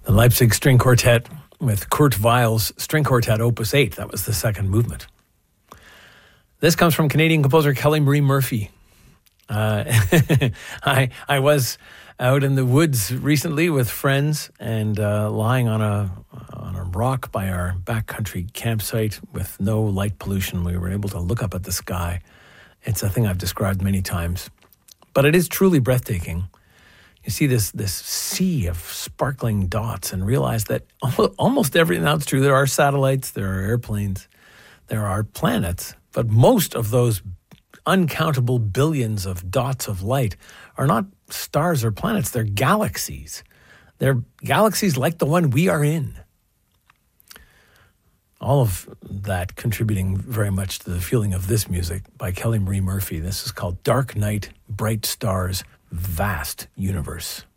The Leipzig String Quartet with Kurt Weill's String Quartet Opus 8. That was the second movement. This comes from Canadian composer Kelly Marie Murphy. I was out in the woods recently with friends and lying on a rock by our backcountry campsite with no light pollution. We were able to look up at the sky. It's a thing I've described many times, but it is truly breathtaking. You see this sea of sparkling dots and realize that almost everything, now it's true, there are satellites, there are airplanes, there are planets, but most of those uncountable billions of dots of light are not stars or planets, they're galaxies. They're galaxies like the one we are in. All of that contributing very much to the feeling of this music by Kelly Marie Murphy. This is called Dark Night, Bright Stars, Vast Universe.